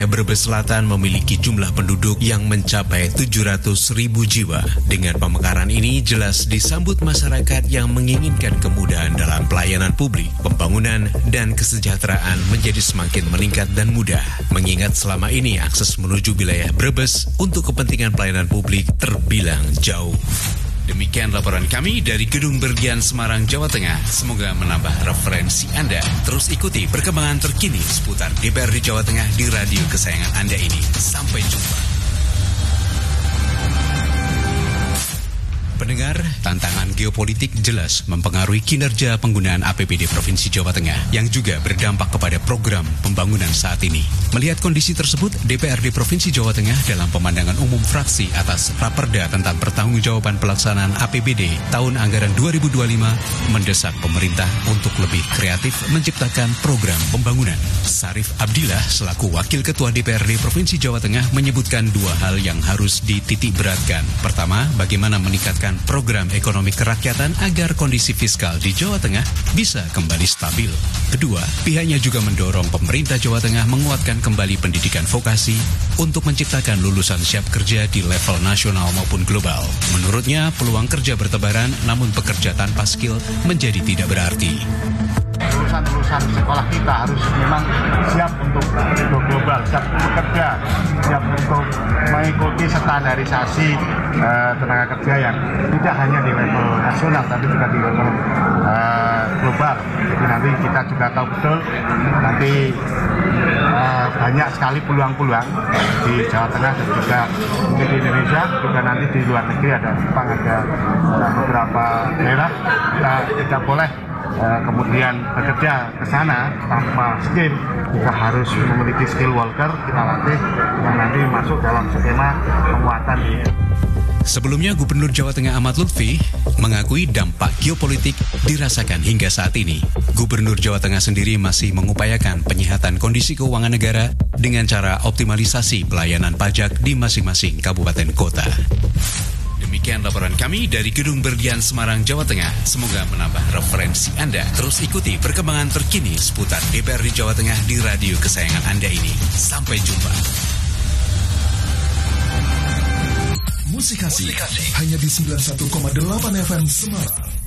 Brebes Selatan memiliki jumlah penduduk yang mencapai 700.000 jiwa. Dengan pemekaran ini jelas disambut masyarakat yang menginginkan kemudahan dalam pelayanan publik, pembangunan, dan kesejahteraan menjadi semakin meningkat dan mudah. Mengingat selama ini akses menuju wilayah Brebes untuk kepentingan pelayanan publik terbilang jauh. Demikian laporan kami dari Gedung Berlian Semarang, Jawa Tengah. Semoga menambah referensi Anda. Terus ikuti perkembangan terkini seputar DPRD Jawa Tengah di radio kesayangan Anda ini. Sampai jumpa. Pendengar, tantangan geopolitik jelas mempengaruhi kinerja penggunaan APBD Provinsi Jawa Tengah yang juga berdampak kepada program pembangunan saat ini. Melihat kondisi tersebut, DPRD Provinsi Jawa Tengah dalam pemandangan umum fraksi atas Raperda tentang pertanggungjawaban pelaksanaan APBD tahun anggaran 2025 mendesak pemerintah untuk lebih kreatif menciptakan program pembangunan. Sarif Abdillah selaku Wakil Ketua DPRD Provinsi Jawa Tengah menyebutkan dua hal yang harus dititik beratkan. Pertama, bagaimana meningkatkan program ekonomi kerakyatan agar kondisi fiskal di Jawa Tengah bisa kembali stabil. Kedua, pihaknya juga mendorong pemerintah Jawa Tengah menguatkan kembali pendidikan vokasi untuk menciptakan lulusan siap kerja di level nasional maupun global. Menurutnya, peluang kerja bertebaran namun pekerja tanpa skill menjadi tidak berarti. Lulusan sekolah kita harus memang siap untuk global, siap bekerja, siap untuk mengikuti standarisasi tenaga kerja yang tidak hanya di level nasional tapi juga di level global. Jadi nanti kita juga tahu betul nanti banyak sekali peluang-peluang di Jawa Tengah dan juga mungkin di Indonesia, juga nanti di luar negeri ada Jepang, ada beberapa daerah. Kita tidak boleh kemudian bekerja ke sana tanpa skill. Kita harus memiliki skill worker, kita latih yang nanti masuk dalam skema penguatan ini. Sebelumnya, Gubernur Jawa Tengah Ahmad Lutfi mengakui dampak geopolitik dirasakan hingga saat ini. Gubernur Jawa Tengah sendiri masih mengupayakan penyehatan kondisi keuangan negara dengan cara optimalisasi pelayanan pajak di masing-masing kabupaten kota. Demikian laporan kami dari Gedung Berlian Semarang, Jawa Tengah. Semoga menambah referensi Anda. Terus ikuti perkembangan terkini seputar DPRD Jawa Tengah di radio kesayangan Anda ini. Sampai jumpa. Musikasi hanya di 91,8 FM Semarang.